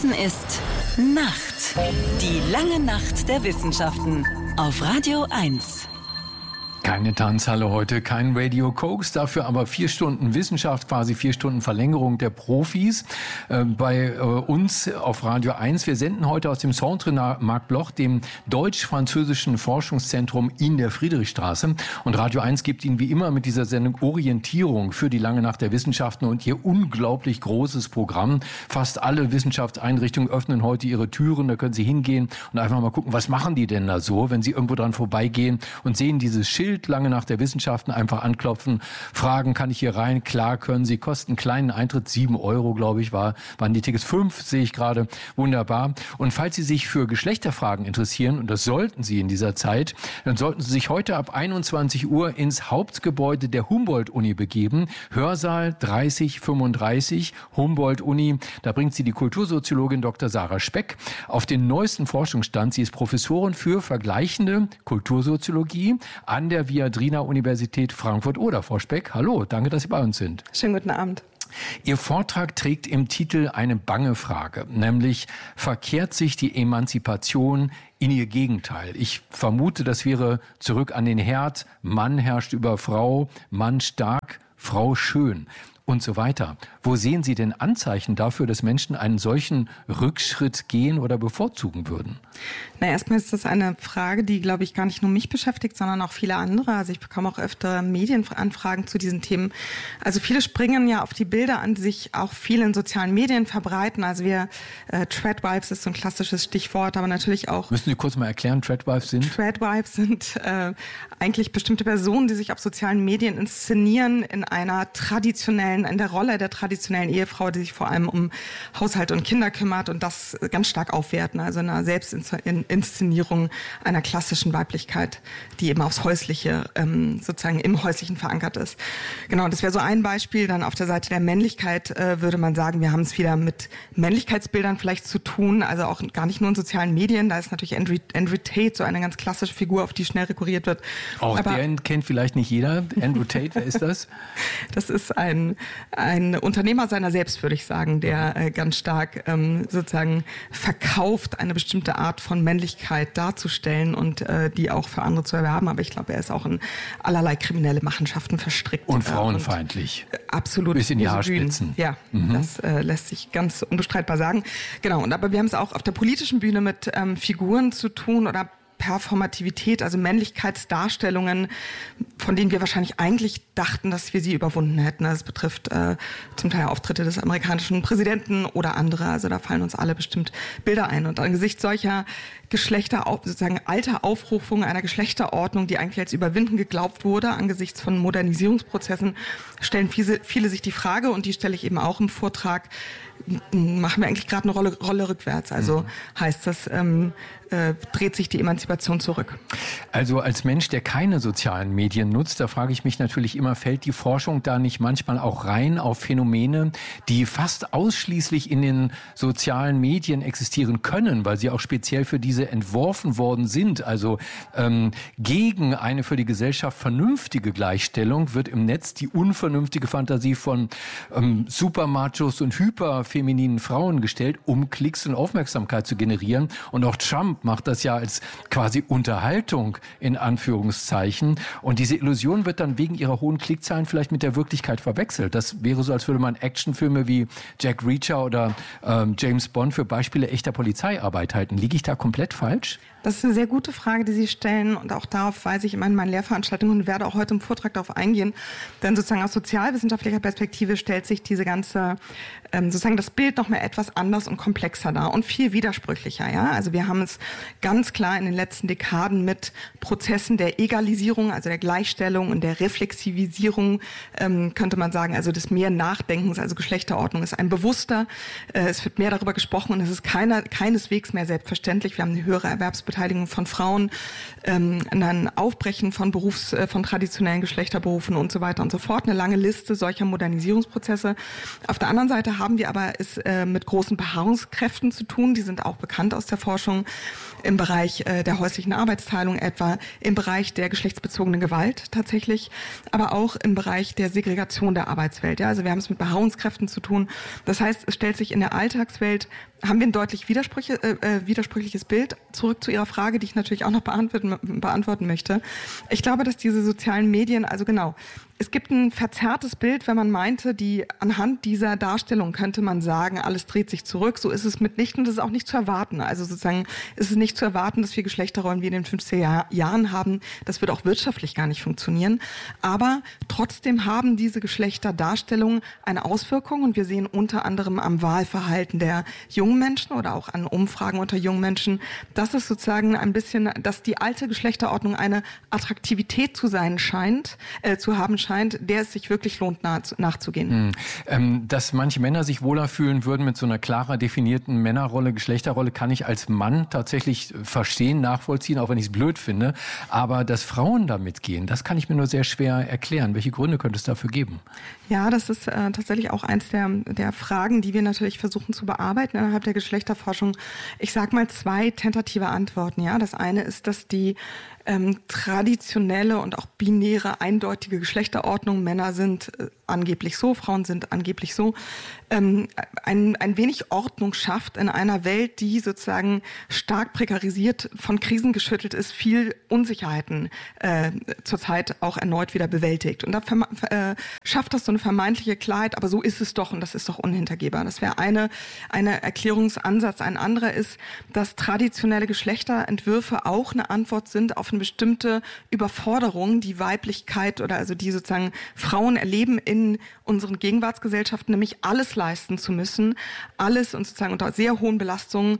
Wissen ist Nacht. Die lange Nacht der Wissenschaften auf Radio 1. Keine Tanzhalle heute, kein Radio Koks, dafür aber 4 Stunden Wissenschaft, quasi 4 Stunden Verlängerung der Profis bei uns auf Radio 1. Wir senden heute aus dem Centre Marc Bloch, dem deutsch-französischen Forschungszentrum in der Friedrichstraße. Und Radio 1 gibt Ihnen wie immer mit dieser Sendung Orientierung für die lange Nacht der Wissenschaften und ihr unglaublich großes Programm. Fast alle Wissenschaftseinrichtungen öffnen heute ihre Türen, da können Sie hingehen und einfach mal gucken, was machen die denn da so, wenn Sie irgendwo dran vorbeigehen und sehen dieses Schild lange nach der Wissenschaften, einfach anklopfen, fragen, kann ich hier rein? Klar können Sie, kosten kleinen Eintritt, 7 €, glaube ich, waren die Tickets. 5 sehe ich gerade, wunderbar. Und falls Sie sich für Geschlechterfragen interessieren, und das sollten Sie in dieser Zeit, dann sollten Sie sich heute ab 21 Uhr ins Hauptgebäude der Humboldt-Uni begeben, Hörsaal 3035, Humboldt-Uni. Da bringt Sie die Kultursoziologin Dr. Sarah Speck auf den neuesten Forschungsstand. Sie ist Professorin für vergleichende Kultursoziologie an der Viadrina-Universität Frankfurt-Oder. Frau Speck, hallo, danke, dass Sie bei uns sind. Schönen guten Abend. Ihr Vortrag trägt im Titel eine bange Frage, nämlich verkehrt sich die Emanzipation in ihr Gegenteil? Ich vermute, das wäre zurück an den Herd, Mann herrscht über Frau, Mann stark, Frau schön und so weiter. Wo sehen Sie denn Anzeichen dafür, dass Menschen einen solchen Rückschritt gehen oder bevorzugen würden? Na, erstmal ist das eine Frage, die, glaube ich, gar nicht nur mich beschäftigt, sondern auch viele andere. Also ich bekomme auch öfter Medienanfragen zu diesen Themen. Also viele springen ja auf die Bilder an, die sich auch viel in sozialen Medien verbreiten. Also Tradwives ist so ein klassisches Stichwort, aber natürlich auch... Müssen Sie kurz mal erklären, Tradwives sind? Tradwives sind eigentlich bestimmte Personen, die sich auf sozialen Medien inszenieren in der Rolle der traditionellen Ehefrau, die sich vor allem um Haushalt und Kinder kümmert und das ganz stark aufwerten, also in einer Selbstinszenierung einer klassischen Weiblichkeit, die eben aufs Häusliche, sozusagen im Häuslichen verankert ist. Genau, das wäre so ein Beispiel. Dann auf der Seite der Männlichkeit würde man sagen, wir haben es wieder mit Männlichkeitsbildern vielleicht zu tun, also auch gar nicht nur in sozialen Medien. Da ist natürlich Andrew Tate so eine ganz klassische Figur, auf die schnell rekurriert wird. Auch den kennt vielleicht nicht jeder. Andrew Tate, wer ist das? Das ist ein Unternehmer seiner selbst, würde ich sagen, der ganz stark sozusagen verkauft, eine bestimmte Art von Männlichkeit darzustellen und die auch für andere zu erwerben. Aber ich glaube, er ist auch in allerlei kriminelle Machenschaften verstrickt. Und frauenfeindlich. Absolut. Bis in die Haarspitzen. Ja, das lässt sich ganz unbestreitbar sagen. Genau, aber wir haben es auch auf der politischen Bühne mit Figuren zu tun oder Performativität, also Männlichkeitsdarstellungen, von denen wir wahrscheinlich eigentlich dachten, dass wir sie überwunden hätten. Das betrifft zum Teil Auftritte des amerikanischen Präsidenten oder andere. Also da fallen uns alle bestimmt Bilder ein. Und angesichts solcher sozusagen alter Aufrufung einer Geschlechterordnung, die eigentlich als überwinden geglaubt wurde, angesichts von Modernisierungsprozessen, stellen viele sich die Frage, und die stelle ich eben auch im Vortrag, machen wir eigentlich gerade eine Rolle rückwärts? Also heißt das, dreht sich die Emanzipation zurück? Also als Mensch, der keine sozialen Medien nutzt, da frage ich mich natürlich immer, fällt die Forschung da nicht manchmal auch rein auf Phänomene, die fast ausschließlich in den sozialen Medien existieren können, weil sie auch speziell für diese entworfen worden sind? Also gegen eine für die Gesellschaft vernünftige Gleichstellung wird im Netz die unvernünftige Fantasie von Supermachos und hyperfemininen Frauen gestellt, um Klicks und Aufmerksamkeit zu generieren. Und auch Trump macht das ja als quasi Unterhaltung in Anführungszeichen. Und diese Illusion wird dann wegen ihrer hohen Klickzahlen vielleicht mit der Wirklichkeit verwechselt. Das wäre so, als würde man Actionfilme wie Jack Reacher oder James Bond für Beispiele echter Polizeiarbeit halten. Liege ich da komplett falsch? Das ist eine sehr gute Frage, die Sie stellen, und auch darauf weise ich immer in meinen Lehrveranstaltungen und werde auch heute im Vortrag darauf eingehen. Denn sozusagen aus sozialwissenschaftlicher Perspektive stellt sich diese ganze, sozusagen das Bild noch mal etwas anders und komplexer dar und viel widersprüchlicher. Ja? Also wir haben es ganz klar in den letzten Dekaden mit Prozessen der Egalisierung, also der Gleichstellung und der Reflexivisierung, könnte man sagen, also des mehr Nachdenkens, also Geschlechterordnung ist ein bewusster, es wird mehr darüber gesprochen und es ist keineswegs mehr selbstverständlich. Wir haben eine höhere Erwerbsbeteiligung Gleichbeteiligung von Frauen, ein Aufbrechen von von traditionellen Geschlechterberufen und so weiter und so fort. Eine lange Liste solcher Modernisierungsprozesse. Auf der anderen Seite haben wir aber es mit großen Beharrungskräften zu tun. Die sind auch bekannt aus der Forschung im Bereich der häuslichen Arbeitsteilung etwa, im Bereich der geschlechtsbezogenen Gewalt tatsächlich, aber auch im Bereich der Segregation der Arbeitswelt. Ja, also wir haben es mit Beharrungskräften zu tun. Das heißt, es stellt sich in der Alltagswelt, haben wir ein deutlich widersprüchliches Bild. Zurück zu Ihrer Frage, die ich natürlich auch noch beantworten möchte. Ich glaube, dass diese sozialen Medien, also genau, es gibt ein verzerrtes Bild, wenn man meinte, anhand dieser Darstellung könnte man sagen, alles dreht sich zurück. So ist es mitnichten und das ist auch nicht zu erwarten. Also sozusagen ist es nicht zu erwarten, dass wir Geschlechterrollen wie in den 50er Jahren haben. Das wird auch wirtschaftlich gar nicht funktionieren. Aber trotzdem haben diese Geschlechterdarstellungen eine Auswirkung und wir sehen unter anderem am Wahlverhalten der jungen Menschen oder auch an Umfragen unter jungen Menschen, dass es sozusagen ein bisschen, dass die alte Geschlechterordnung eine Attraktivität zu haben scheint, der es sich wirklich lohnt, nachzugehen. Dass manche Männer sich wohler fühlen würden mit so einer klarer definierten Männerrolle, Geschlechterrolle, kann ich als Mann tatsächlich verstehen, nachvollziehen, auch wenn ich es blöd finde. Aber dass Frauen da mitgehen, das kann ich mir nur sehr schwer erklären. Welche Gründe könnte es dafür geben? Ja, das ist tatsächlich auch eins der Fragen, die wir natürlich versuchen zu bearbeiten innerhalb der Geschlechterforschung. Ich sage mal 2 tentative Antworten. Ja, das eine ist, dass die traditionelle und auch binäre, eindeutige Geschlechterordnung, Männer sind angeblich so, Frauen sind angeblich so, ein wenig Ordnung schafft in einer Welt, die sozusagen stark prekarisiert, von Krisen geschüttelt ist, viel Unsicherheiten zurzeit auch erneut wieder bewältigt. Und da schafft das so eine vermeintliche Klarheit, aber so ist es doch und das ist doch unhintergehbar. Das wäre eine Erklärungsansatz. Ein anderer ist, dass traditionelle Geschlechterentwürfe auch eine Antwort sind auf eine bestimmte Überforderung, die Weiblichkeit oder also die sozusagen Frauen erleben in unseren Gegenwartsgesellschaften, nämlich alles leisten zu müssen, alles und sozusagen unter sehr hohen Belastungen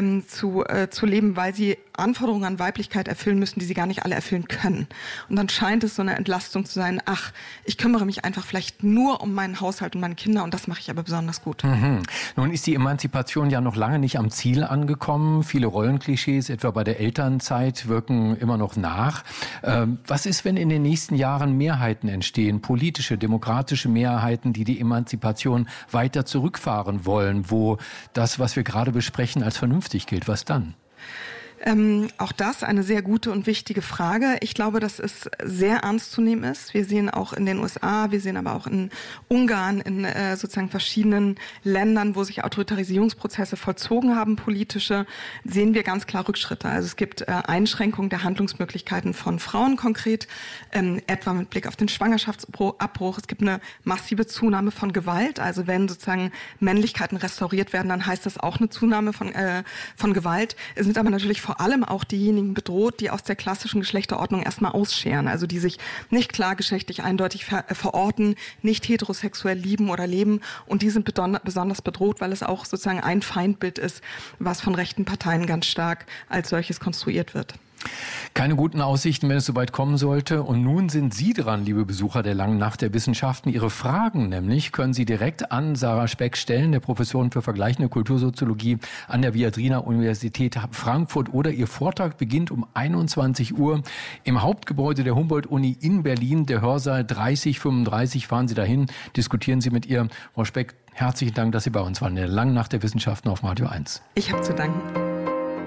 zu leben, weil sie Anforderungen an Weiblichkeit erfüllen müssen, die sie gar nicht alle erfüllen können. Und dann scheint es so eine Entlastung zu sein, ach, ich kümmere mich einfach vielleicht nur um meinen Haushalt und meine Kinder und das mache ich aber besonders gut. Nun ist die Emanzipation ja noch lange nicht am Ziel angekommen. Viele Rollenklischees, etwa bei der Elternzeit, wirken immer noch nach. Was ist, wenn in den nächsten Jahren Mehrheiten entstehen, politische, demokratische Mehrheiten, die Emanzipation weiter zurückfahren wollen, wo das, was wir gerade besprechen, als vernünftig gilt? Was dann? Auch das eine sehr gute und wichtige Frage. Ich glaube, dass es sehr ernst zu nehmen ist. Wir sehen auch in den USA, wir sehen aber auch in Ungarn, in sozusagen verschiedenen Ländern, wo sich Autoritarisierungsprozesse vollzogen haben, politische, sehen wir ganz klar Rückschritte. Also es gibt Einschränkungen der Handlungsmöglichkeiten von Frauen konkret, etwa mit Blick auf den Schwangerschaftsabbruch. Es gibt eine massive Zunahme von Gewalt. Also wenn sozusagen Männlichkeiten restauriert werden, dann heißt das auch eine Zunahme von Gewalt. Es sind aber natürlich vor allem auch diejenigen bedroht, die aus der klassischen Geschlechterordnung erstmal ausscheren, also die sich nicht klar geschlechtlich eindeutig verorten, nicht heterosexuell lieben oder leben und die sind besonders bedroht, weil es auch sozusagen ein Feindbild ist, was von rechten Parteien ganz stark als solches konstruiert wird. Keine guten Aussichten, wenn es soweit kommen sollte. Und nun sind Sie dran, liebe Besucher der Langen Nacht der Wissenschaften. Ihre Fragen nämlich können Sie direkt an Sarah Speck stellen, der Professorin für vergleichende Kultursoziologie an der Viadrina Universität Frankfurt. Oder Ihr Vortrag beginnt um 21 Uhr im Hauptgebäude der Humboldt-Uni in Berlin, der Hörsaal 3035. Fahren Sie dahin, diskutieren Sie mit ihr. Frau Speck, herzlichen Dank, dass Sie bei uns waren in der Langen Nacht der Wissenschaften auf Radio 1. Ich habe zu danken.